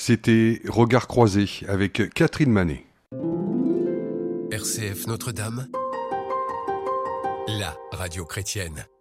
C'était Regard croisé avec Catherine Manet. RCF Notre-Dame, la radio chrétienne.